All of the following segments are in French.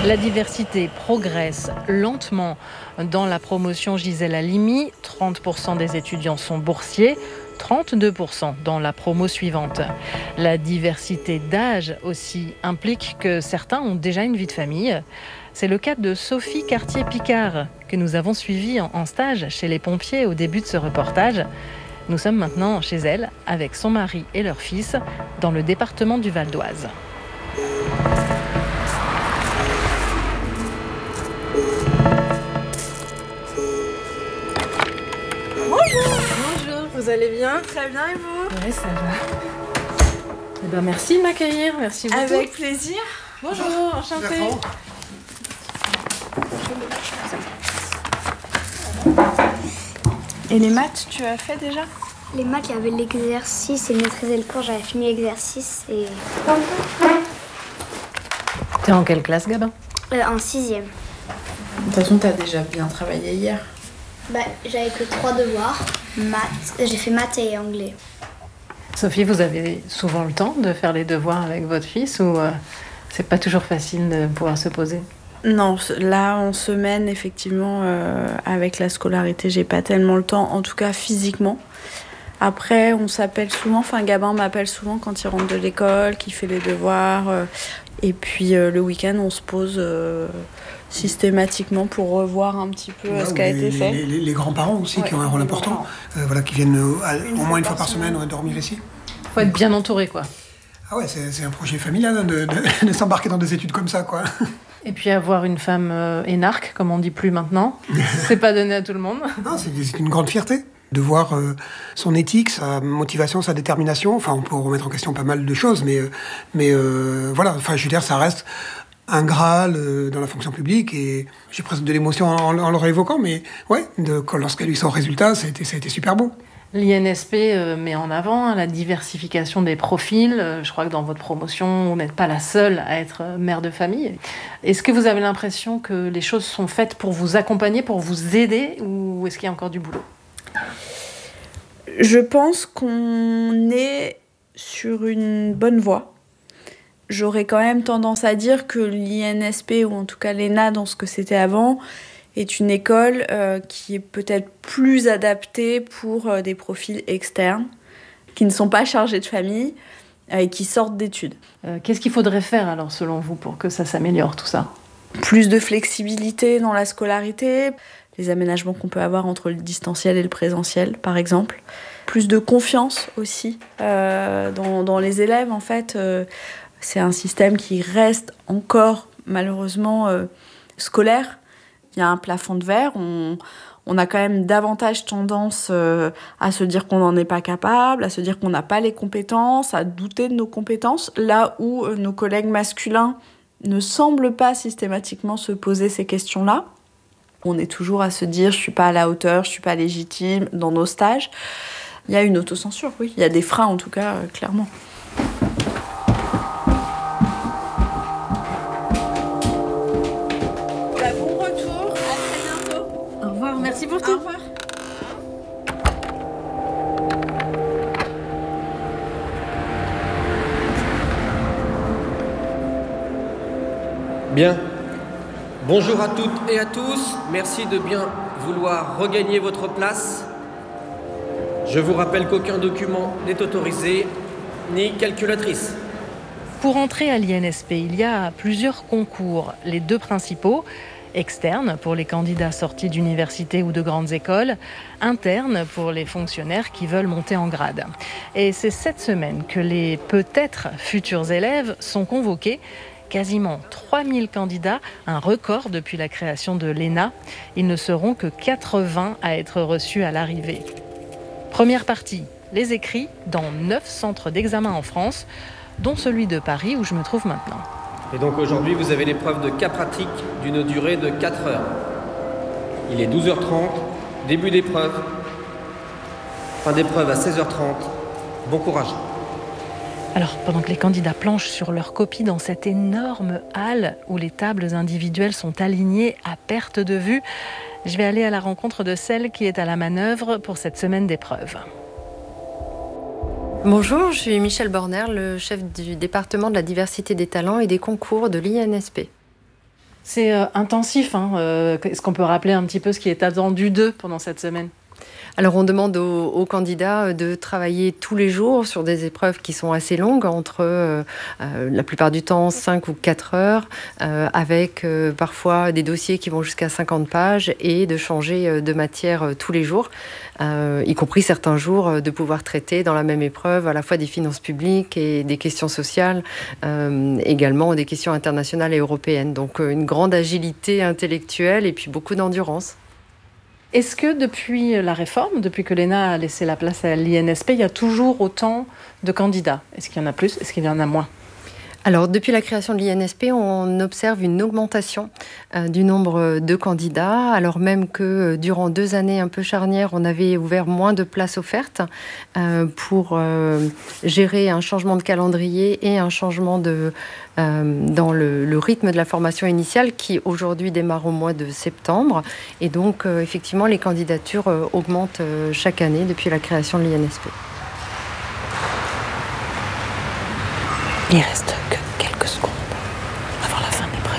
La diversité progresse lentement. Dans la promotion Gisèle Halimi, 30% des étudiants sont boursiers, 32% dans la promo suivante. La diversité d'âge aussi implique que certains ont déjà une vie de famille. C'est le cas de Sophie Cartier-Picard, que nous avons suivie en stage chez les pompiers au début de ce reportage. Nous sommes maintenant chez elle, avec son mari et leur fils, dans le département du Val d'Oise. Bonjour, vous allez bien? Très bien, et vous? Oui, ça va. Eh ben, merci de m'accueillir, merci beaucoup. Avec plaisir. Bonjour, enchantée. Et les maths, tu as fait déjà? Les maths, il y avait l'exercice et maîtriser le cours, j'avais fini l'exercice et... T'es en quelle classe, Gabin? En 6e. De toute façon, t'as déjà bien travaillé hier. J'avais que 3 devoirs. J'ai fait maths et anglais. Sophie, vous avez souvent le temps de faire les devoirs avec votre fils ou c'est pas toujours facile de pouvoir se poser? Non, là, en semaine, effectivement, avec la scolarité, j'ai pas tellement le temps, en tout cas physiquement. Après, on s'appelle souvent, Gabin m'appelle souvent quand il rentre de l'école, qu'il fait les devoirs. Et puis, le week-end, on se pose systématiquement pour revoir un petit peu ce qui a été fait. Les grands-parents aussi, qui ont un rôle important, qui viennent au moins une fois par semaine dormir ici. Faut être bien entouré, quoi. Ah ouais, c'est un projet familial de s'embarquer dans des études comme ça, quoi. Et puis avoir une femme énarque, comme on dit plus maintenant, c'est pas donné à tout le monde. Non, c'est une grande fierté de voir son éthique, sa motivation, sa détermination. Enfin, on peut remettre en question pas mal de choses, mais voilà. Enfin, je veux dire, ça reste un Graal dans la fonction publique et j'ai presque de l'émotion en le réévoquant, mais ouais, lorsqu'elle a eu son résultat, ça a été super beau. L'INSP met en avant la diversification des profils. Je crois que dans votre promotion, vous n'êtes pas la seule à être mère de famille. Est-ce que vous avez l'impression que les choses sont faites pour vous accompagner, pour vous aider, ou est-ce qu'il y a encore du boulot? Je pense qu'on est sur une bonne voie. J'aurais quand même tendance à dire que l'INSP, ou en tout cas l'ENA dans ce que c'était avant, est une école qui est peut-être plus adaptée pour des profils externes, qui ne sont pas chargés de famille et qui sortent d'études. Qu'est-ce qu'il faudrait faire alors selon vous pour que ça s'améliore tout ça? Plus de flexibilité dans la scolarité, les aménagements qu'on peut avoir entre le distanciel et le présentiel par exemple. Plus de confiance aussi dans les élèves en fait. C'est un système qui reste encore malheureusement scolaire. Il y a un plafond de verre, on a quand même davantage tendance à se dire qu'on n'en est pas capable, à se dire qu'on n'a pas les compétences, à douter de nos compétences, là où nos collègues masculins ne semblent pas systématiquement se poser ces questions-là. On est toujours à se dire « je ne suis pas à la hauteur, je ne suis pas légitime » dans nos stages. Il y a une autocensure, oui. Il y a des freins en tout cas, clairement. Merci pour tout. Au revoir. Bien. Bonjour à toutes et à tous. Merci de bien vouloir regagner votre place. Je vous rappelle qu'aucun document n'est autorisé, ni calculatrice. Pour entrer à l'INSP, il y a plusieurs concours. Les 2 principaux, externes pour les candidats sortis d'universités ou de grandes écoles, internes pour les fonctionnaires qui veulent monter en grade. Et c'est cette semaine que les peut-être futurs élèves sont convoqués. Quasiment 3000 candidats, un record depuis la création de l'ENA. Ils ne seront que 80 à être reçus à l'arrivée. Première partie, les écrits dans 9 centres d'examen en France, dont celui de Paris où je me trouve maintenant. Et donc aujourd'hui, vous avez l'épreuve de cas pratique d'une durée de 4 heures. Il est 12h30, début d'épreuve, fin d'épreuve à 16h30. Bon courage. Alors, pendant que les candidats planchent sur leurs copies dans cette énorme halle où les tables individuelles sont alignées à perte de vue, je vais aller à la rencontre de celle qui est à la manœuvre pour cette semaine d'épreuve. Bonjour, je suis Michèle Borner, le chef du département de la diversité des talents et des concours de l'INSP. C'est intensif. Est-ce qu'on peut rappeler un petit peu ce qui est attendu d'eux pendant cette semaine ? Alors on demande aux candidats de travailler tous les jours sur des épreuves qui sont assez longues, entre la plupart du temps 5 ou 4 heures, avec parfois des dossiers qui vont jusqu'à 50 pages et de changer de matière tous les jours, y compris certains jours de pouvoir traiter dans la même épreuve à la fois des finances publiques et des questions sociales, également des questions internationales et européennes. Donc une grande agilité intellectuelle et puis beaucoup d'endurance. Est-ce que depuis la réforme, depuis que l'ENA a laissé la place à l'INSP, il y a toujours autant de candidats ? Est-ce qu'il y en a plus ? Est-ce qu'il y en a moins ? Alors, depuis la création de l'INSP, on observe une augmentation du nombre de candidats, alors même que durant 2 années un peu charnières, on avait ouvert moins de places offertes pour gérer un changement de calendrier et un changement dans le rythme de la formation initiale qui aujourd'hui démarre au mois de septembre. Et donc, effectivement, les candidatures augmentent chaque année depuis la création de l'INSP. Il reste que quelques secondes avant la fin de l'épreuve.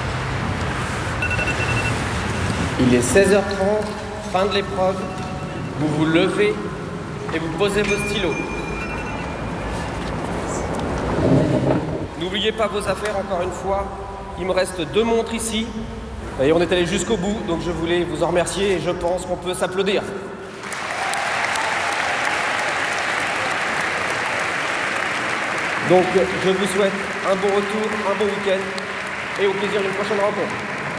Il est 16h30, fin de l'épreuve. Vous vous levez et vous posez vos stylos. N'oubliez pas vos affaires encore une fois. Il me reste 2 montres ici. Et on est allé jusqu'au bout, donc je voulais vous en remercier et je pense qu'on peut s'applaudir. Donc je vous souhaite un bon retour, un bon week-end et au plaisir d'une prochaine rencontre.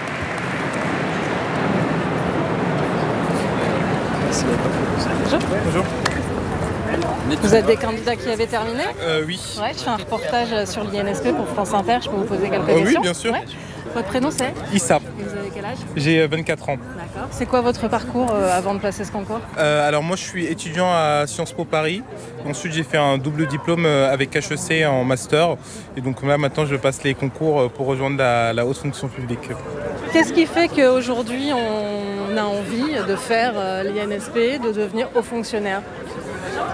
Bonjour. Vous êtes des candidats qui avaient terminé ? Oui. Ouais, je fais un reportage sur l'INSP pour France Inter. Je peux vous poser quelques Oui, questions ? bien sûr. Ouais. Votre prénom c'est ? Issa. Et vous avez quel âge ? J'ai 24 ans. D'accord. C'est quoi votre parcours avant de passer ce concours ? Alors moi je suis étudiant à Sciences Po Paris. Ensuite j'ai fait un double diplôme avec HEC en master. Et donc là maintenant je passe les concours pour rejoindre la haute fonction publique. Qu'est-ce qui fait qu'aujourd'hui on a envie de faire l'INSP, de devenir haut fonctionnaire ?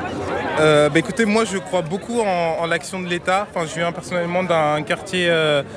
Écoutez, moi je crois beaucoup en l'action de l'État. Enfin, je viens personnellement d'un quartier